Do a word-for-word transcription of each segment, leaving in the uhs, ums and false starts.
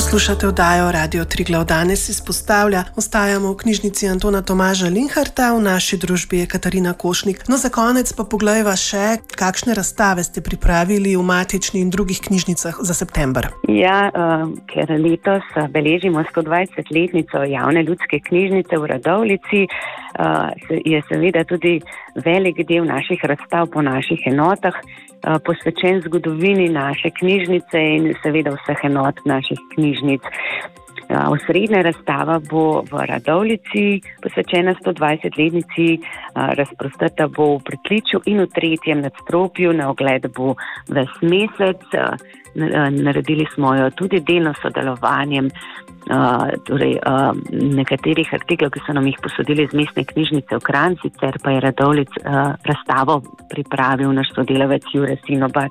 Poslušate oddajo Radio Triglav danes izpostavlja. Ostajamo v knjižnici Antona Tomaža Linharta, v naši družbi je Katarina Košnik. No, za konec pa poglejva še, kakšne razstave ste pripravili v matični in drugih knjižnicah za september. Ja, uh, ker letos beležimo sto dvajsetletnico javne ljudske knjižnice v Radovljici, uh, je seveda tudi velik del naših razstav po naših enotah uh, posvečen zgodovini naše knjižnice in seveda vseh enot naših knjižnic. Osrednja razstava bo v Radovljici, posvečena sto dvajsetletnici, razprostrta bo v pritličju in v tretjem nadstropju, na ogled bo ves mesec. Naredili smo jo tudi delno sodelovanjem torej, nekaterih artiklov, ki so nam jih posodili z mestne knjižnice v Kranj, sicer pa je Radovljic razstavo pripravil naš sodelavec Jure Sinobat.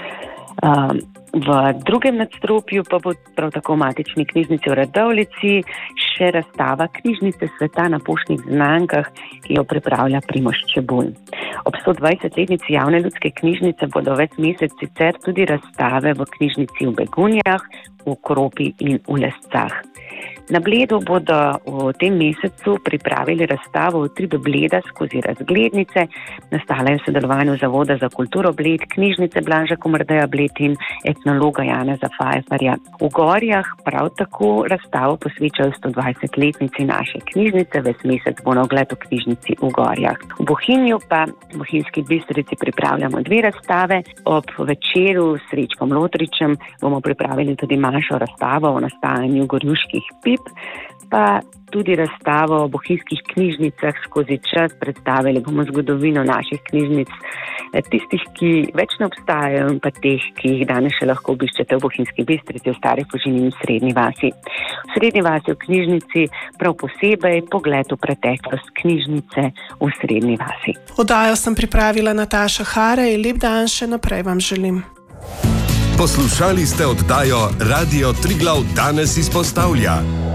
V drugem nadstropju pa bo prav tako v matični knjižnici v Radovljici še razstava Knjižnice sveta na poštnih znamkah, ki jo pripravlja Primož Čebulj. Ob sto dvajsetletnici javne ljudske knjižnice bodo ves mesec sicer tudi razstave v knjižnici v Begunjah, v Kropi in v Lescah. Na Bledu bodo v tem mesecu pripravili razstavo Utripe Bleda skozi razglednice. Nastala je v sodelovanju Zavoda za kulturo Bled, knjižnice Blanža Komardeja Bled in etnologa Janeza Fajfarja. V Gorjah prav tako razstavo posvečajo sto dvajsetletnici naše knjižnice. Ves mesec bo na ogled v knjižnici v Gorjah. V Bohinju pa v Bohinjski Bistrici pripravljamo dve razstave. Ob večeru s Srečkom Lotričem bomo pripravili tudi manjšo razstavo o nastajanju gorjuških pip, pa tudi razstavo o bohinjskih knjižnicah skozi čas. Predstavili bomo zgodovino naših knjižnic, tistih, ki več ne obstajajo, in pa teh, ki jih danes še lahko obiščete v Bohinjski Bistrici, v Stari Fužini in Srednji vasi. V Srednji vasi v knjižnici prav posebej pogled v preteklost knjižnice v Srednji vasi. Oddajo sem pripravila Nataša Harej, lep dan še naprej vam želim. Poslušali ste oddajo Radio Triglav danes izpostavlja.